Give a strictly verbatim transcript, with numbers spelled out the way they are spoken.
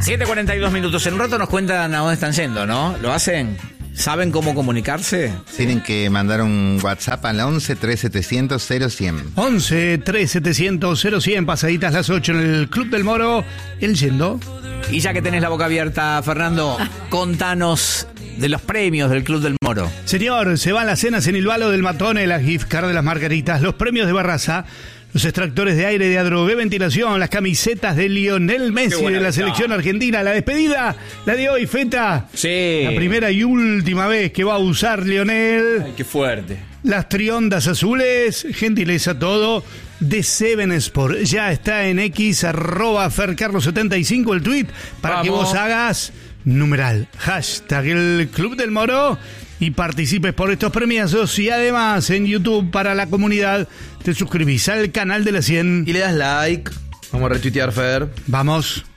siete cuarenta y dos minutos. En un rato nos cuentan a dónde están yendo, ¿no? ¿Lo hacen? ¿Saben cómo comunicarse? Tienen que mandar un WhatsApp al once tres setecientos cero cien. once tres setecientos cero cien, pasaditas las ocho en el Club del Moro, el yendo. Y ya que tenés la boca abierta, Fernando, contanos de los premios del Club del Moro. Señor, se van las cenas en el Balo del Matone, la gift card de las Margaritas, los premios de Barraza, los extractores de aire de Adrogué Ventilación, las camisetas de Lionel Messi de la selección argentina, la despedida, la de hoy, Feta. Sí. La primera y última vez que va a usar Lionel. Ay, qué fuerte. Las triondas azules, gentileza todo, de Seven Sport. Ya está en X, arroba Fercarlos setenta y cinco el tweet, para Vamos. que vos hagas numeral, hashtag el Club del Moro y participes por estos premiazos. Y además en YouTube para la comunidad te suscribís al canal de la cien. Y le das like. Vamos a retuitear, Fer. Vamos.